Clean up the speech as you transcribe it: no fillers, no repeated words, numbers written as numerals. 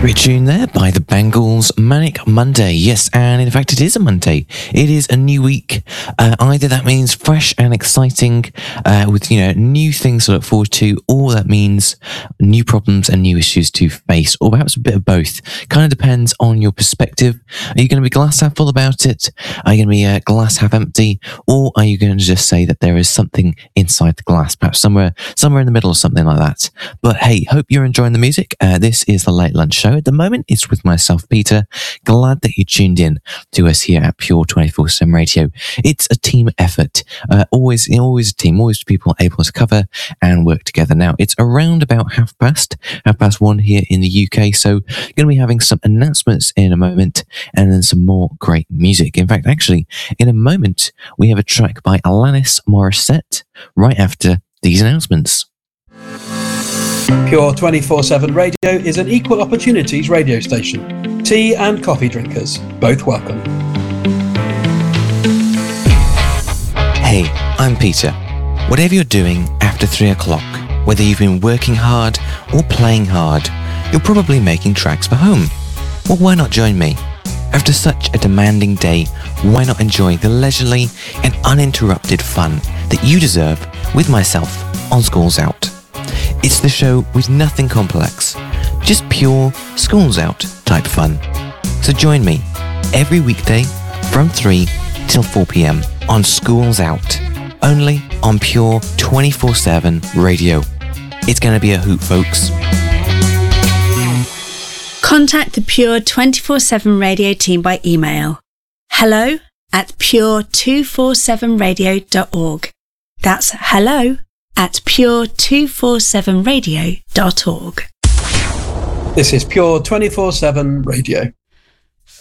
Great tune there by the Bangles, Manic Monday. Yes, and in fact it is a Monday. It is a new week. Either that means fresh and exciting with, new things to look forward to, or that means new problems and new issues to face, or perhaps a bit of both. Kind of depends on your perspective. Are you going to be glass half full about it? Are you going to be glass half empty? Or are you going to just say that there is something inside the glass, perhaps somewhere in the middle or something like that? But hey, hope you're enjoying the music. This is the Late Lunch Show. At the moment, it's with myself, Peter. Glad that you tuned in to us here at Pure 24/7 Radio. It's a team effort. Always a team, always people able to cover and work together. Now, it's around about half past 1 here in the UK, so going to be having some announcements in a moment and then some more great music. In fact, actually, in a moment, we have a track by Alanis Morissette right after these announcements. Pure 24/7 Radio is an equal opportunities radio station. Tea and coffee drinkers, both welcome. Hey, I'm Peter. Whatever you're doing after 3 o'clock, whether you've been working hard or playing hard, you're probably making tracks for home. Well, why not join me? After such a demanding day, why not enjoy the leisurely and uninterrupted fun that you deserve with myself on Schools Out? It's the show with nothing complex, just pure Schools Out type fun. So join me every weekday from 3 till 4 p.m. on Schools Out, only on Pure 24/7 Radio. It's going to be a hoot, folks. Contact the Pure 24/7 Radio team by email. hello@pure247radio.org. That's hello@pure247radio.org. This is Pure 24/7 Radio.